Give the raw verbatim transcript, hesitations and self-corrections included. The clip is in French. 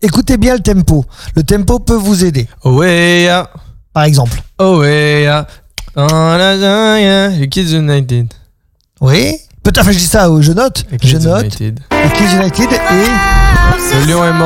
écoutez bien le tempo. Le tempo peut vous aider. Oh ouais, yeah. Par exemple. Oh ouais, yeah. Oh la la, yeah. Les Kids United. Oui. Peut-être, enfin, je dis ça, je note. Les Je Kids note. United. Les Kids United et... Le lion est mort.